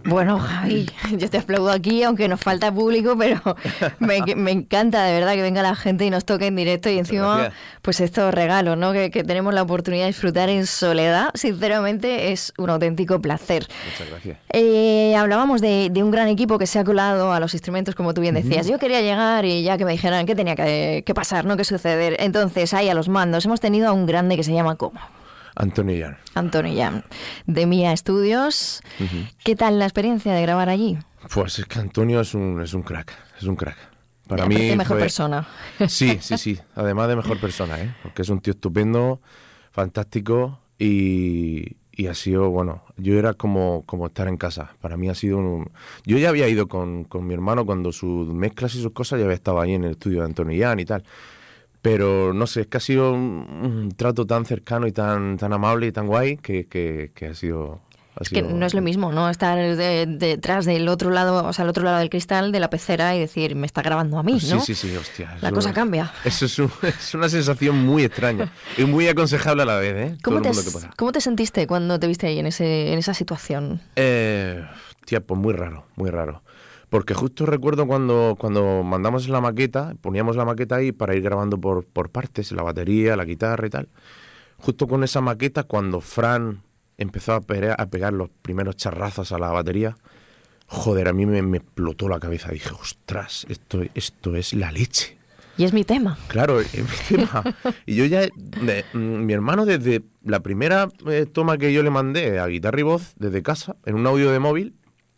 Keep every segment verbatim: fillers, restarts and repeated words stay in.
Bueno, Javi, yo te aplaudo aquí, aunque nos falta público, pero me, me encanta de verdad que venga la gente y nos toque en directo y Muchas encima, gracias. pues estos regalos, ¿no? Que, que tenemos la oportunidad de disfrutar en soledad. Sinceramente, es un auténtico placer. Muchas gracias. Eh, hablábamos de, de un gran equipo que se ha colado a los instrumentos, como tú bien decías. Uh-huh. Yo quería llegar y ya que me dijeran qué tenía que, que pasar, ¿no? Qué suceder. Entonces, ahí a los mandos hemos tenido a un grande que se llama ¿cómo? Antonio Jan. Antonio Jan, de Mía Estudios. Uh-huh. ¿Qué tal la experiencia de grabar allí? Pues es que Antonio es un, es un crack, es un crack. Para ya, mí mejor fue... persona. Sí, sí, sí. Además de mejor persona, ¿eh? Porque es un tío estupendo, fantástico y, y ha sido, bueno, yo era como, como estar en casa. Para mí ha sido un... Yo ya había ido con, con mi hermano cuando sus mezclas y sus cosas, ya había estado ahí en el estudio de Antonio Jan y tal. Pero no sé, es que ha sido un, un trato tan cercano y tan tan amable y tan guay que, que, que ha sido... Ha es sido, que no es lo mismo, ¿no? Estar de, detrás del otro lado, o sea, al otro lado del cristal de la pecera y decir, me está grabando a mí, ¿no? Sí, sí, sí, hostia. La cosa cambia. Eso es, un, es una sensación muy extraña y muy aconsejable a la vez, ¿eh? ¿Cómo, Todo te, el mundo que pasa. ¿Cómo te sentiste cuando te viste ahí en, ese, en esa situación? Eh, tía, pues muy raro, muy raro. Porque justo recuerdo cuando, cuando mandamos la maqueta, poníamos la maqueta ahí para ir grabando por, por partes, la batería, la guitarra y tal. Justo con esa maqueta, cuando Fran empezó a pegar, a pegar los primeros charrazos a la batería, joder, a mí me, me explotó la cabeza. Dije, ostras, esto, esto es la leche. Y es mi tema. Claro, es mi tema. Y yo ya, de, mi hermano desde la primera eh, toma que yo le mandé a guitarra y voz, desde casa, en un audio de móvil,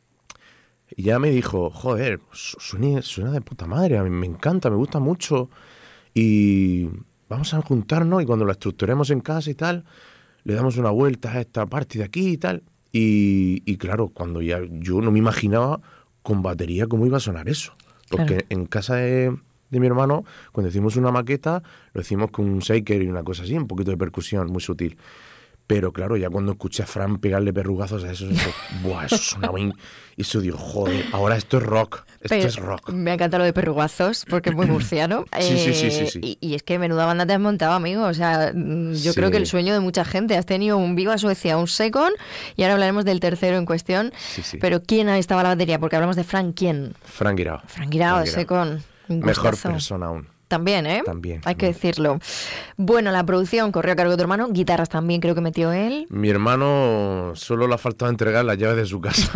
y ya me dijo, joder, suena, suena de puta madre, a mí me encanta, me gusta mucho y vamos a juntarnos y cuando lo estructuremos en casa y tal, le damos una vuelta a esta parte de aquí y tal. Y, y claro, cuando ya yo no me imaginaba con batería cómo iba a sonar eso. Porque claro, en casa de, de mi hermano, cuando hicimos una maqueta, lo hicimos con un shaker y una cosa así, un poquito de percusión muy sutil. Pero claro, ya cuando escuché a Fran pegarle perrugazos a eso, eso, buah, eso sonaba y eso digo, joder, ahora esto es rock, esto Pero es rock. Me encanta lo de perrugazos, porque es muy murciano. sí, eh, sí, sí, sí, sí. Y, y es que menuda banda te has montado, amigo. O sea, yo sí. creo que el sueño de mucha gente. Has tenido un Viva Suecia, un Second, y ahora hablaremos del tercero en cuestión. Sí, sí. Pero ¿quién estaba a la batería? Porque hablamos de Fran, ¿quién? Fran Guirao. Fran Guirao, Second. Mejor persona aún. También, ¿eh? También. Hay también. que decirlo. Bueno, la producción corrió a cargo de tu hermano. Guitarras también creo que metió él. Mi hermano solo le ha faltado entregar las llaves de su casa.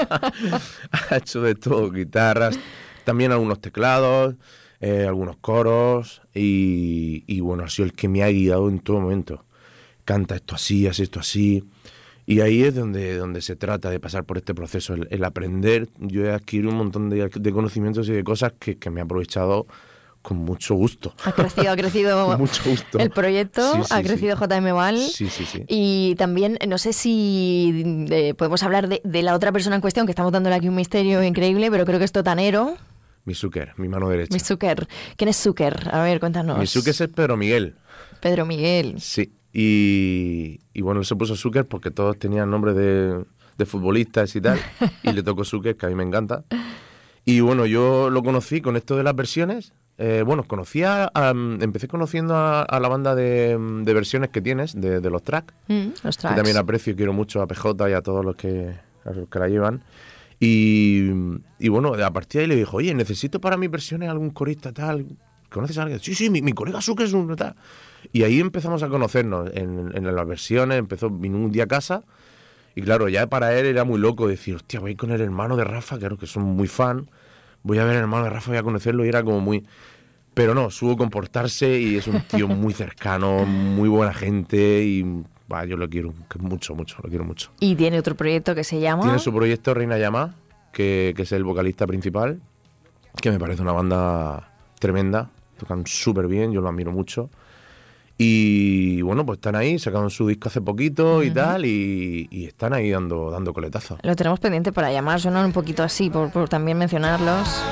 Ha hecho de todo. Guitarras, también algunos teclados, eh, algunos coros. Y, y bueno, ha sido el que me ha guiado en todo momento. Canta esto así, hace esto así. Y ahí es donde, donde se trata de pasar por este proceso, el, el aprender. Yo he adquirido un montón de, de conocimientos y de cosas que, que me he aprovechado con mucho gusto. Ha crecido, ha crecido mucho gusto. El proyecto, sí, sí, ha crecido sí. J M Val. Sí, sí, sí. Y también, no sé si eh, podemos hablar de, de la otra persona en cuestión, que estamos dándole aquí un misterio increíble, pero creo que es Totanero. Mi Zucker, mi mano derecha. Mi Zucker. ¿Quién es Zucker? A ver, cuéntanos. Mi Zucker es Pedro Miguel. Pedro Miguel. Sí. Y, y bueno, él se puso Zucker porque todos tenían nombre de, de futbolistas y tal, y le tocó Zucker, que a mí me encanta. Y bueno, yo lo conocí con esto de las versiones. Eh, bueno, conocía, a, empecé conociendo a, a la banda de, de versiones que tienes, de, de los tracks. Mm, los tracks. Que también aprecio y quiero mucho a P J y a todos los que, a los que la llevan. Y, y bueno, a partir de ahí le dijo, oye, necesito para mis versiones algún corista tal. ¿Conoces a alguien? Sí, sí, mi, mi colega Zucker es un tal. Y ahí empezamos a conocernos en, en las versiones, empezó, vino un día a casa y claro, ya para él era muy loco decir, hostia, voy con el hermano de Rafa, claro que son muy fan, voy a ver al hermano de Rafa, voy a conocerlo y era como muy... Pero no, supo comportarse y es un tío muy cercano, muy buena gente y bah, yo lo quiero mucho, mucho, lo quiero mucho. ¿Y tiene otro proyecto que se llama? Tiene su proyecto Reina Llama, que, que es el vocalista principal, que me parece una banda tremenda, tocan súper bien, yo lo admiro mucho. Y bueno, pues están ahí, sacaron su disco hace poquito uh-huh. y tal, y, y están ahí dando, dando coletazos. Lo tenemos pendiente para llamar, suenan un poquito así, por, por también mencionarlos.